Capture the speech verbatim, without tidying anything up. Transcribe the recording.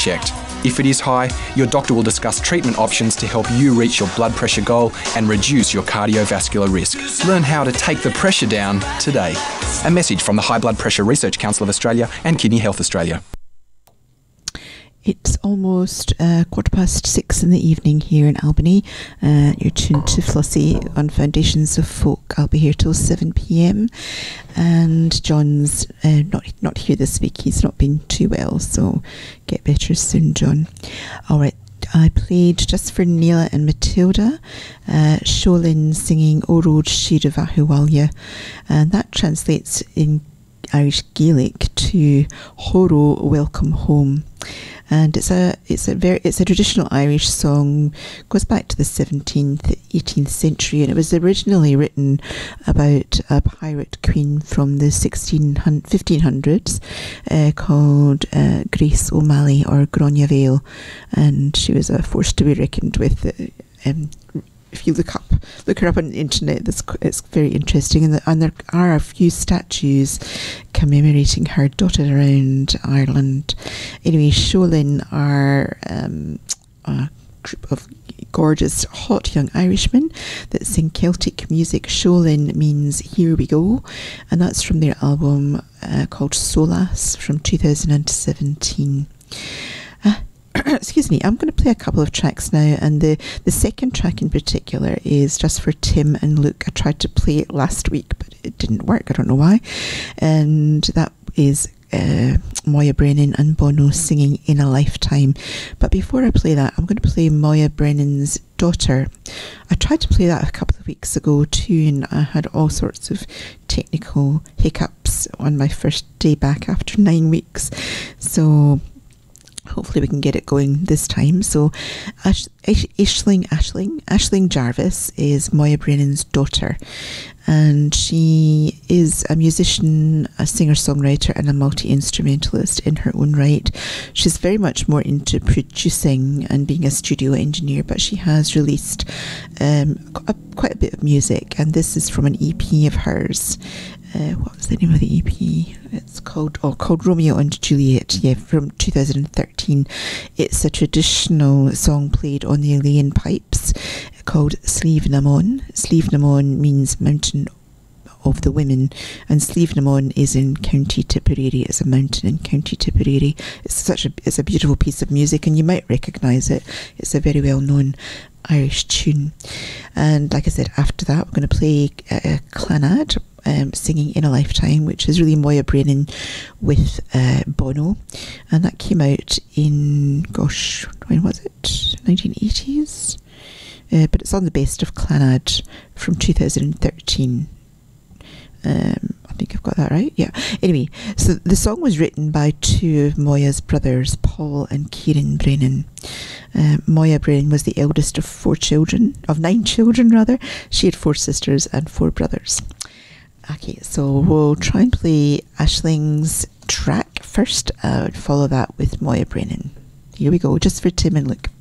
checked. If it is high, your doctor will discuss treatment options to help you reach your blood pressure goal and reduce your cardiovascular risk. Learn how to take the pressure down today. A message from the High Blood Pressure Research Council of Australia and Kidney Health Australia. It's almost uh, quarter past six in the evening here in Albany. Uh, you're tuned to Flossie on Foundations of Folk. I'll be here till seven p m and John's uh, not not here this week. He's not been too well, so get better soon, John. All right. I played just for Neela and Matilda, uh, Sholin singing O Road Shiravahuwalia, and that translates in Irish Gaelic to Horo, Welcome Home. And it's a it's a very it's a traditional Irish song, goes back to the seventeenth, eighteenth century, and it was originally written about a pirate queen from the fifteen hundreds uh, called uh, Grace O'Malley, or Gráinne Mhaol, and she was a force to be reckoned with. Uh, um, If you look up, look her up on the internet, this, it's very interesting. And, the, and there are a few statues commemorating her dotted around Ireland. Anyway, Sholin are um, a group of gorgeous, hot young Irishmen that sing Celtic music. Sholin means here we go, and that's from their album uh, called Solas from two thousand seventeen. Uh, Excuse me, I'm going to play a couple of tracks now, and the, the second track in particular is just for Tim and Luke. I tried to play it last week, but it didn't work. I don't know why. And that is uh, Moya Brennan and Bono singing In a Lifetime. But before I play that, I'm going to play Moya Brennan's Daughter. I tried to play that a couple of weeks ago too, and I had all sorts of technical hiccups on my first day back after nine weeks. So hopefully we can get it going this time. So Ash- Ash- Aisling, Aisling, Aisling Jarvis is Moya Brennan's daughter, and she is a musician, a singer-songwriter and a multi-instrumentalist in her own right. She's very much more into producing and being a studio engineer, but she has released um, a, quite a bit of music, and this is from an E P of hers. Uh, what was the name of the E P? It's called oh, called Romeo and Juliet, yeah, from two thousand thirteen. It's a traditional song played on the Elaine pipes called Slievenamon. Slievenamon means mountain of the women, and Slievenamon is in County Tipperary. It's a mountain in County Tipperary. It's such a it's a beautiful piece of music, and you might recognise it. It's a very well known Irish tune. And like I said, after that we're going to play uh, Clannad, um, singing In a Lifetime, which is really Moya Brennan with uh, Bono, and that came out in, gosh, when was it? nineteen eighties? Uh, but it's on the Best of Clannad from two thousand thirteen. Um, I think I've got that right. Yeah. Anyway, so the song was written by two of Moya's brothers, Paul and Kieran Brennan. Uh, Moya Brennan was the eldest of four children, of nine children rather. She had four sisters and four brothers. Okay, so we'll try and play Aisling's track first, uh, and follow that with Moya Brennan. Here we go, just for Tim and Luke.